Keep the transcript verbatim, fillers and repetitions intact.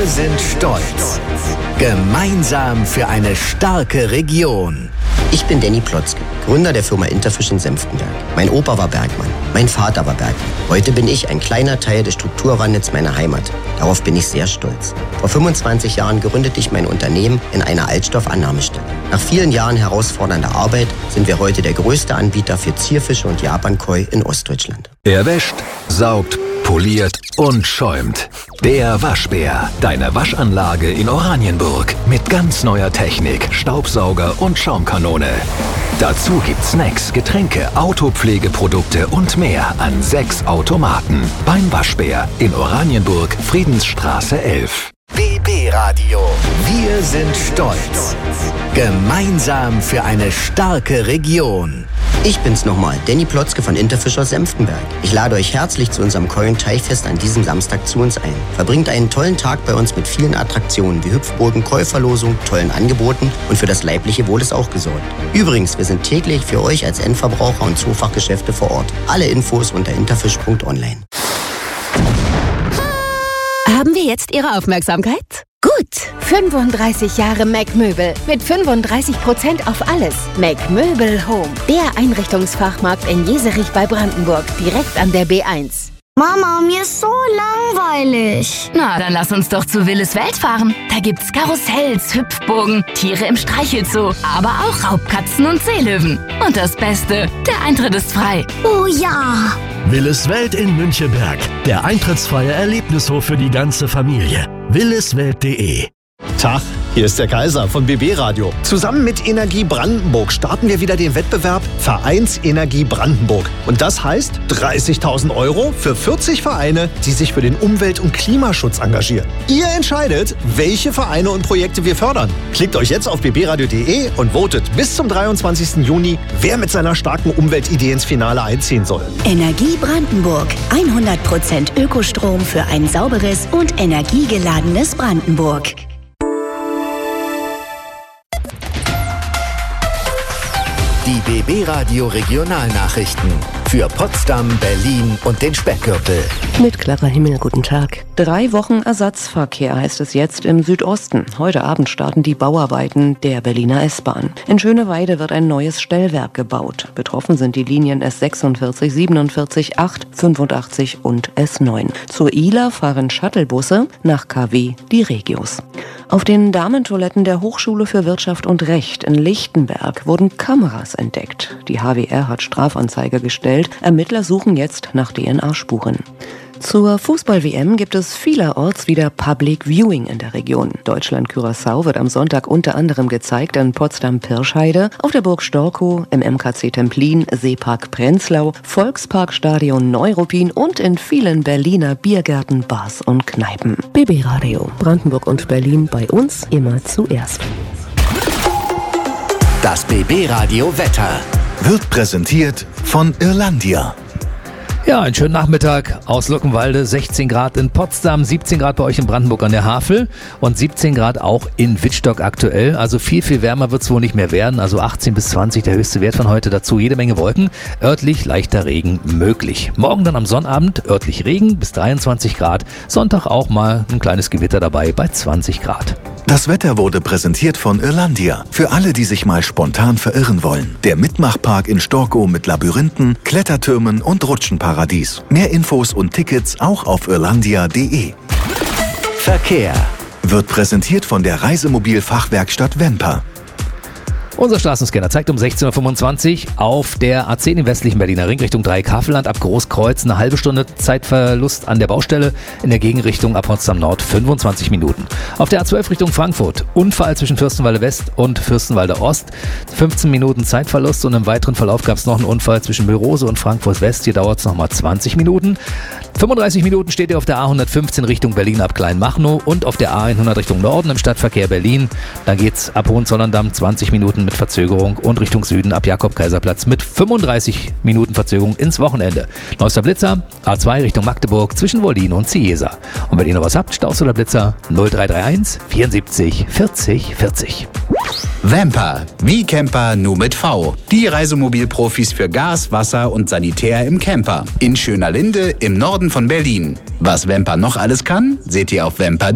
Wir sind stolz. Gemeinsam für eine starke Region. Ich bin Danny Plotzke, Gründer der Firma Interfisch in Senftenberg. Mein Opa war Bergmann, mein Vater war Bergmann. Heute bin ich ein kleiner Teil des Strukturwandels meiner Heimat. Darauf bin ich sehr stolz. Vor fünfundzwanzig Jahren gründete ich mein Unternehmen in einer Altstoffannahmestelle. Nach vielen Jahren herausfordernder Arbeit sind wir heute der größte Anbieter für Zierfische und Japankoi in Ostdeutschland. Er wäscht, saugt, poliert und schäumt. Der Waschbär. Deine Waschanlage in Oranienburg. Mit ganz neuer Technik, Staubsauger und Schaumkanone. Dazu gibt's Snacks, Getränke, Autopflegeprodukte und mehr an sechs Automaten. Beim Waschbär in Oranienburg, Friedensstraße elf. B B Radio. Wir sind stolz. Gemeinsam für eine starke Region. Ich bin's nochmal, Danny Plotzke von Interfisch aus Senftenberg. Ich lade euch herzlich zu unserem Koi- und Teichfest an diesem Samstag zu uns ein. Verbringt einen tollen Tag bei uns mit vielen Attraktionen wie Hüpfburgen, Koi-Verlosung, tollen Angeboten und für das leibliche Wohl ist auch gesorgt. Übrigens, wir sind täglich für euch als Endverbraucher und Zoofachgeschäfte vor Ort. Alle Infos unter interfisch punkt online. Haben wir jetzt Ihre Aufmerksamkeit? Gut, fünfunddreißig Jahre Mac Möbel mit fünfunddreißig Prozent auf alles. Mac Möbel Home, der Einrichtungsfachmarkt in Jeserich bei Brandenburg, direkt an der B eins. Mama, mir ist so langweilig. Na, dann lass uns doch zu Willis Welt fahren. Da gibt's Karussells, Hüpfburgen, Tiere im Streichelzoo, aber auch Raubkatzen und Seelöwen. Und das Beste, der Eintritt ist frei. Oh ja! Willis Welt in Münchenberg. Der eintrittsfreie Erlebnishof für die ganze Familie. williswelt punkt de. Tag, hier ist der Kaiser von B B Radio. Zusammen mit Energie Brandenburg starten wir wieder den Wettbewerb Vereinsenergie Brandenburg. Und das heißt dreißigtausend Euro für vierzig Vereine, die sich für den Umwelt- und Klimaschutz engagieren. Ihr entscheidet, welche Vereine und Projekte wir fördern. Klickt euch jetzt auf b b radio punkt de und votet bis zum dreiundzwanzigsten Juni, wer mit seiner starken Umweltidee ins Finale einziehen soll. Energie Brandenburg. hundert Prozent Ökostrom für ein sauberes und energiegeladenes Brandenburg. Die B B Radio Regionalnachrichten für Potsdam, Berlin und den Speckgürtel. Mit klarer Himmel, guten Tag. Drei Wochen Ersatzverkehr heißt es jetzt im Südosten. Heute Abend starten die Bauarbeiten der Berliner S-Bahn. In Schöneweide wird ein neues Stellwerk gebaut. Betroffen sind die Linien S sechsundvierzig, siebenundvierzig, acht, fünfundachtzig und S neun. Zur Ihler fahren Shuttlebusse, nach K W die Regios. Auf den Damentoiletten der Hochschule für Wirtschaft und Recht in Lichtenberg wurden Kameras entdeckt. Die H W R hat Strafanzeige gestellt. Ermittler suchen jetzt nach D N A-Spuren. Zur Fußball-W M gibt es vielerorts wieder Public Viewing in der Region. Deutschland-Curaçao wird am Sonntag unter anderem gezeigt in Potsdam-Pirschheide, auf der Burg Storkow, im M K C Templin, Seepark Prenzlau, Volksparkstadion Neuruppin und in vielen Berliner Biergärten, Bars und Kneipen. B B Radio, Brandenburg und Berlin, bei uns immer zuerst. Das B B Radio Wetter wird präsentiert von Irlandia. Ja, einen schönen Nachmittag aus Luckenwalde, sechzehn Grad in Potsdam, siebzehn Grad bei euch in Brandenburg an der Havel und siebzehn Grad auch in Wittstock aktuell. Also viel, viel wärmer wird es wohl nicht mehr werden, also achtzehn bis zwanzig der höchste Wert von heute, dazu jede Menge Wolken, örtlich leichter Regen möglich. Morgen dann am Sonnabend örtlich Regen bis dreiundzwanzig Grad, Sonntag auch mal ein kleines Gewitter dabei bei zwanzig Grad. Das Wetter wurde präsentiert von Irlandia. Für alle, die sich mal spontan verirren wollen. Der Mitmachpark in Storkow mit Labyrinthen, Klettertürmen und Rutschenparadies. Mehr Infos und Tickets auch auf irlandia punkt de. Verkehr wird präsentiert von der Reisemobil-Fachwerkstatt Wemper. Unser Straßenscanner zeigt um sechzehn Uhr fünfundzwanzig auf der A zehn im westlichen Berliner Ring Richtung Dreieck-Havelland ab Großkreuz eine halbe Stunde Zeitverlust an der Baustelle, in der Gegenrichtung ab Potsdam Nord fünfundzwanzig Minuten. Auf der A zwölf Richtung Frankfurt Unfall zwischen Fürstenwalde West und Fürstenwalde Ost, fünfzehn Minuten Zeitverlust und im weiteren Verlauf gab es noch einen Unfall zwischen Müllrose und Frankfurt West, hier dauert es nochmal zwanzig Minuten. fünfunddreißig Minuten steht ihr auf der A hundertfünfzehn Richtung Berlin ab Kleinmachnow und auf der A hundert Richtung Norden im Stadtverkehr Berlin. Da geht's ab Hohenzollern-Damm zwanzig Minuten mit Verzögerung und Richtung Süden ab Jakob-Kaiser-Platz mit fünfunddreißig Minuten Verzögerung ins Wochenende. Neuester Blitzer, A zwei Richtung Magdeburg zwischen Wollin und Ciesa. Und wenn ihr noch was habt, Staus oder Blitzer null drei drei eins vierundsiebzig vierzig vierzig. Vamper, wie Camper, nur mit V. Die Reisemobilprofis für Gas, Wasser und Sanitär im Camper. In Schönerlinde im Norden von Berlin. Was Vamper noch alles kann, seht ihr auf Vamper.